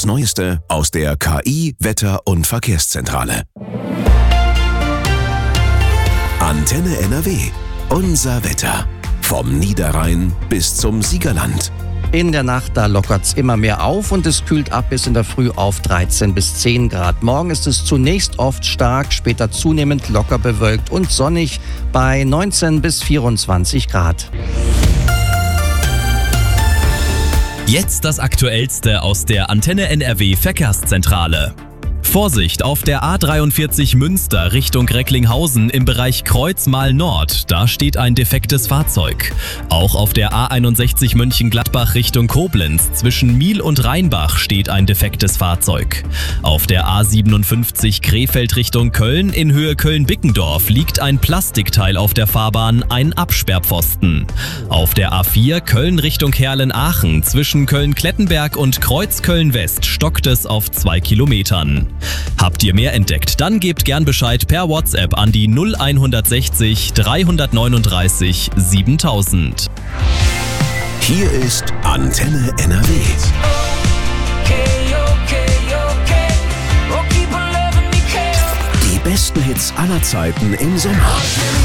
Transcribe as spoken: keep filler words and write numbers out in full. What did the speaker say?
Neueste aus der K I-, Wetter- und Verkehrszentrale. Antenne N R W. Unser Wetter. Vom Niederrhein bis zum Siegerland. In der Nacht, da lockert's immer mehr auf und es kühlt ab bis in der Früh auf dreizehn bis zehn Grad. Morgen ist es zunächst oft stark, später zunehmend locker bewölkt und sonnig bei neunzehn bis vierundzwanzig Grad. Jetzt das Aktuellste aus der Antenne N R W Verkehrszentrale. Vorsicht auf der A dreiundvierzig Münster Richtung Recklinghausen im Bereich Kreuzmal-Nord. Da steht ein defektes Fahrzeug. Auch auf der A einundsechzig Mönchengladbach Richtung Koblenz zwischen Miel und Rheinbach steht ein defektes Fahrzeug. Auf der A siebenundfünfzig Krefeld Richtung Köln in Höhe Köln-Bickendorf liegt ein Plastikteil auf der Fahrbahn, ein Absperrpfosten. Auf der A vier Köln Richtung Herlen-Aachen zwischen Köln-Klettenberg und Kreuz-Köln-West stockt es auf zwei Kilometern. Habt ihr mehr entdeckt? Dann gebt gern Bescheid per WhatsApp an die null sechzig, dreihundertneununddreißig, siebentausend. Hier ist Antenne N R W. Die besten Hits aller Zeiten im Sommer.